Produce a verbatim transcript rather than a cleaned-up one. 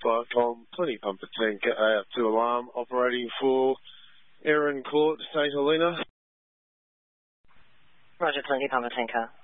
Alpha, Tom, plenty pumper tanker, A up to alarm, operating for Erin Court, Saint Helena. Roger, plenty pumper tanker.